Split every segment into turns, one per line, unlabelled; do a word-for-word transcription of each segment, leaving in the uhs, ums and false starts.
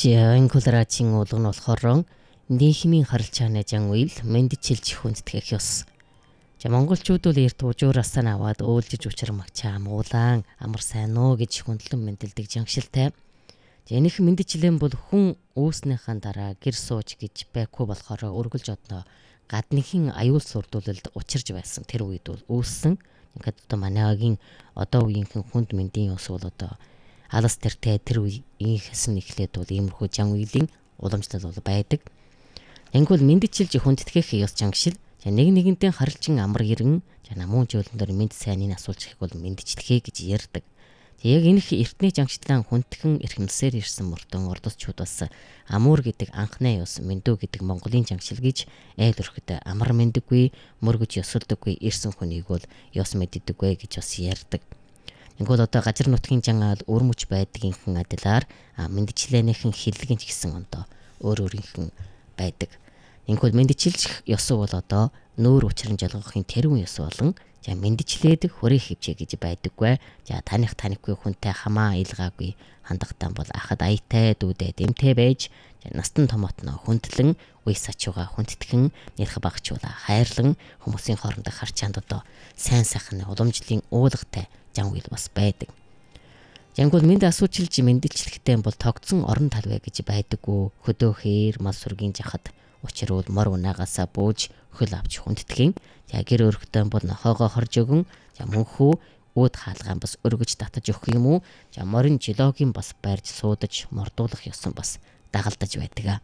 Энкулрачийн уулга нь болохоор нийгмийн харилцааны жан үйл мэндчилж хүндэтгэх ёс. За монголчууд бол эрт ужуураас нь аваад өөлжиж учрамагчаа амуулан амар сайн уу гэж хүндлэн мэндэлдэг жангшилтай. За энэх мэндчлэн бол хүн үүснийхэн дараа гэр сууж гэж байхгүй болохоор өргөлж одноо гадныхын аюул сурдуулалд учирж байсан тэр үед бол үүссэн. Ингээд одоо манайгийн одоо үеийнхэн хүнд мэндийн ёс бол одоо алас тэртэй тэр үеийнхээс нь эхлээд бол иймэрхүү жан үйлийн уламжлал бол байдаг. Энгүүл мэндчилж хүндэтгэх ёс жангшил. За нэг нэгэнтэй харилцан амар ирэн за намуун жуулнаар мэд сайныг асуулж ихийг бол мэндчлэхээ гэж ярьдаг. Яг энэх эртний жангшлан хүндхэн эрхэмлсээр ирсэн мөртөн ордосчууд бас амуур гэдэг анхны ёс мэндүү гэдэг Монголын жангшил гэж айл өрхөд амар мэндэггүй мөргөж ёсолдоггүй ирсэн хүнийг бол ёс мэддэггүй гэж бас ярьдаг. Ингүүл одоо газар нутгийн жангаал өрмөж байдгийнхэн адилаар мэндчлэнийхэн хиллэгэн ч гэсэн ондоо өөр өөрийнхэн байдаг. Ингүүл мэндчилж ёс бол одоо нүүр учран жолгохын тэрүүн ёс болон за мэндчлээд хүрээ хөвчээ гэж байдаггүй. За таних танихгүй хүнтэй хамаа илгаагүй хандагтан бол ахад аятай дүүдээ дэмтэй байж настан томотно хүндлэн үе сачууга хүндтгэн нэрх багчуула хайрлан хүмүүсийн хоорондох харчаанд одоо сайн сайхны уламжлалын уулгатай жан үйл бас байдаг. Жангууд мэд асуучилж мэндэлчлэгтэй бол тогтсон орон талвэ гэж байдаггүй. Хөдөөхээр мал сүргийн жахад учруул мор унаагаасаа бууж хөл авч хүндтгэн. За гэр өрхтөн бол нохоогоо хорж өгөн. За мөнхүү ууд хаалгаан бас өргөж татаж өгөх юм уу? За морин жилогийн бас байрж суудаж мордуулах ёсон бас дагалдаж байдаг.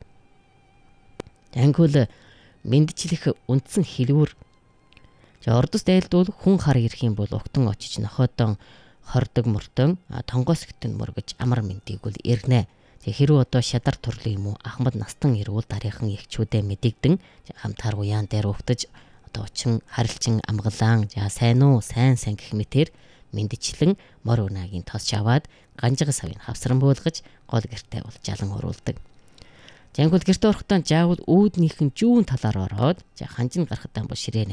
Жангууд мэндчлэх үндсэн хэлбэр. За ордос дайлдвал хүн хар ирэх юм бол угтан очиж нохоодон хордог мөртөн тонгоос гэтэн мөргөж амар мэндийг бол ирнэ. Хэрвээ одоо шадар төрлөө юм уу ахмад настан ирвэл дараахан ягчүүдээ мэдэгдэн хамтаар уяан дээр угтаж одоо очин харилцан амгалан за сайн уу сайн сайн гэх мэтэр мэндчлэн мор унагийн тосч аваад ганжга савыг хавсран буулгаж гол гэртээ бол жалан уруулдаг. Жангууд гэртээ орохдоо заавал үүднийхэн зүүн талаар ороод за ханжин гарахтаа бол ширээ